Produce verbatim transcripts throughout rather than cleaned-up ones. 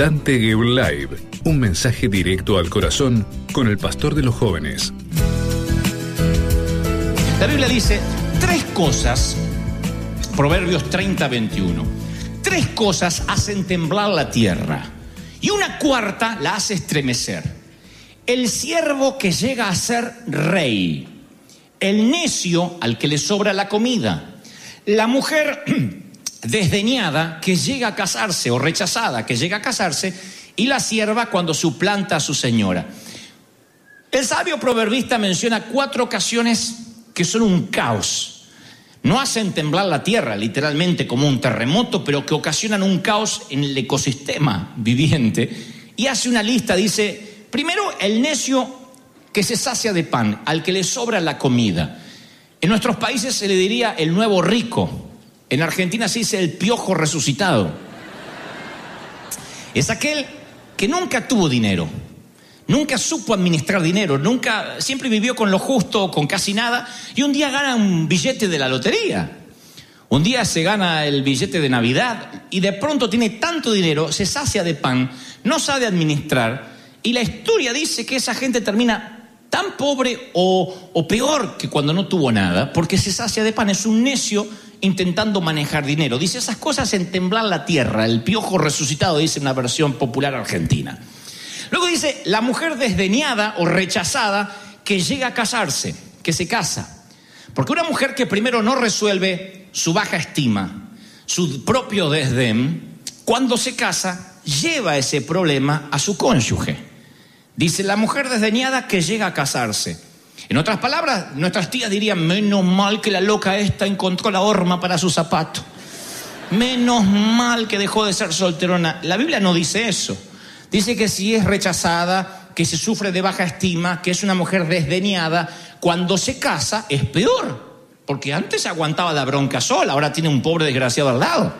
Dante Gebel Live, un mensaje directo al corazón con el pastor de los jóvenes. La Biblia dice tres cosas, Proverbios treinta, veintiuno. Tres cosas hacen temblar la tierra y una cuarta la hace estremecer. El siervo que llega a ser rey, el necio al que le sobra la comida, la mujer desdeñada que llega a casarse o rechazada que llega a casarse y la sierva cuando suplanta a su señora. El sabio proverbista menciona cuatro ocasiones que son un caos. No hacen temblar la tierra literalmente como un terremoto, pero que ocasionan un caos en el ecosistema viviente. Y hace una lista, dice, primero el necio que se sacia de pan, al que le sobra la comida. En nuestros países se le diría el nuevo rico. En Argentina se dice el piojo resucitado. Es aquel que nunca tuvo dinero, nunca supo administrar dinero, nunca, siempre vivió con lo justo, con casi nada, y un día gana un billete de la lotería. Un día se gana el billete de Navidad y de pronto tiene tanto dinero, se sacia de pan, no sabe administrar, y la historia dice que esa gente termina tan pobre o, o peor que cuando no tuvo nada, porque se sacia de pan, es un necio intentando manejar dinero. Dice, esas cosas en temblar la tierra, el piojo resucitado, dice una versión popular argentina. Luego dice, la mujer desdeñada o rechazada que llega a casarse, que se casa. Porque una mujer que primero no resuelve su baja estima, su propio desdén, cuando se casa, lleva ese problema a su cónyuge. Dice, la mujer desdeñada que llega a casarse. En otras palabras, nuestras tías dirían, menos mal que la loca esta encontró la horma para su zapato. Menos mal que dejó de ser solterona. La Biblia no dice eso. Dice que si es rechazada, que se sufre de baja estima, que es una mujer desdeñada, cuando se casa es peor. Porque antes aguantaba la bronca sola, ahora tiene un pobre desgraciado al lado.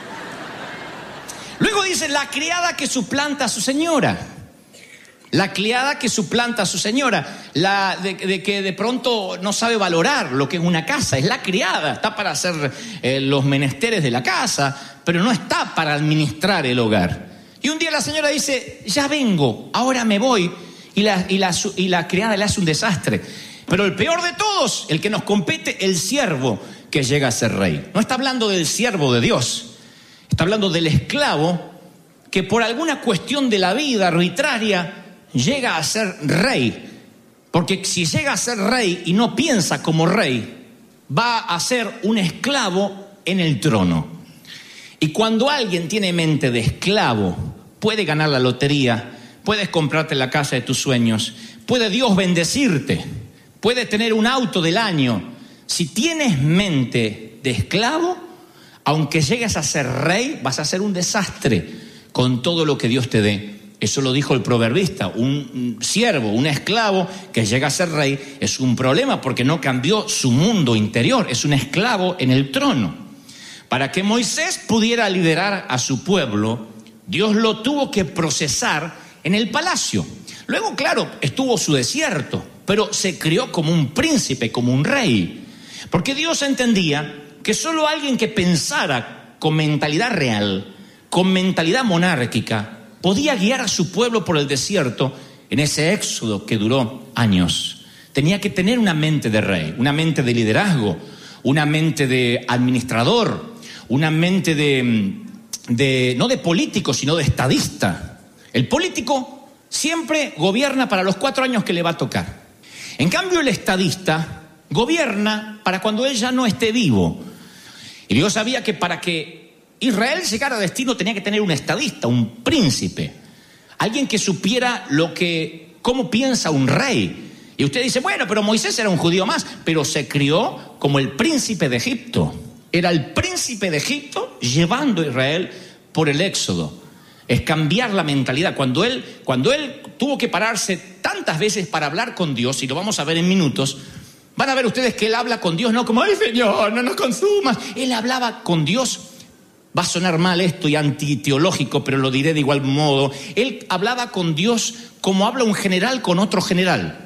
Luego dice, la criada que suplanta a su señora. La criada que suplanta a su señora, la de, de que de pronto no sabe valorar lo que es una casa, es la criada, está para hacer eh, los menesteres de la casa, pero no está para administrar el hogar. Y un día la señora dice, ya vengo, ahora me voy, y la, y la, y la criada le hace un desastre. Pero el peor de todos, el que nos compete, el siervo que llega a ser rey. No está hablando del siervo de Dios, está hablando del esclavo que por alguna cuestión de la vida arbitraria llega a ser rey, porque si llega a ser rey y no piensa como rey, va a ser un esclavo en el trono. Y cuando alguien tiene mente de esclavo, puede ganar la lotería, puedes comprarte la casa de tus sueños, puede Dios bendecirte, puedes tener un auto del año. Si tienes mente de esclavo, aunque llegues a ser rey, vas a ser un desastre con todo lo que Dios te dé. Eso lo dijo el proverbista, un siervo, un esclavo que llega a ser rey es un problema porque no cambió su mundo interior, es un esclavo en el trono. Para que Moisés pudiera liderar a su pueblo, Dios lo tuvo que procesar en el palacio. Luego, claro, estuvo su desierto, pero se crió como un príncipe, como un rey. Porque Dios entendía que solo alguien que pensara con mentalidad real, con mentalidad monárquica, podía guiar a su pueblo por el desierto en ese éxodo que duró años. Tenía que tener una mente de rey, una mente de liderazgo, una mente de administrador, una mente de, de no de político, sino de estadista. El político siempre gobierna para los cuatro años que le va a tocar. En cambio, el estadista gobierna para cuando él ya no esté vivo. Y Dios sabía que para que Israel llegara a destino tenía que tener un estadista, un príncipe, alguien que supiera lo que, cómo piensa un rey. Y usted dice, bueno, pero Moisés era un judío más, pero se crió como el príncipe de Egipto. Era el príncipe de Egipto llevando a Israel por el éxodo. Es cambiar la mentalidad. Cuando él, cuando él tuvo que pararse tantas veces para hablar con Dios, y lo vamos a ver en minutos, van a ver ustedes que él habla con Dios, no como, ay Señor, no nos consumas. Él hablaba con Dios. Va a sonar mal esto y antiteológico, pero lo diré de igual modo. Él hablaba con Dios como habla un general con otro general.